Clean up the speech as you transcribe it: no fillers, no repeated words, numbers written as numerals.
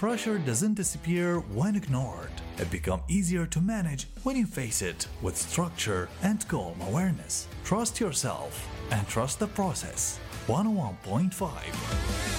Pressure doesn't disappear when ignored. It becomes easier to manage when you face it with structure and calm awareness. Trust yourself and trust the process. 101.5